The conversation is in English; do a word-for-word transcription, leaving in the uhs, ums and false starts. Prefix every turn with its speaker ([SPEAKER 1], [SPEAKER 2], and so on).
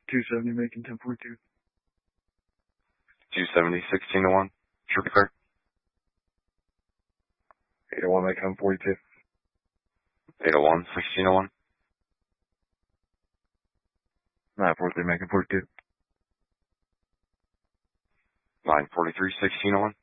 [SPEAKER 1] two seventy making ten forty-two.
[SPEAKER 2] two seventy, sixteen oh one. Sure, clear.
[SPEAKER 1] eight oh one making ten forty-two.
[SPEAKER 2] eight oh one, sixteen oh one.
[SPEAKER 1] nine forty-three making forty-two.
[SPEAKER 2] nine forty-three, sixteen oh one.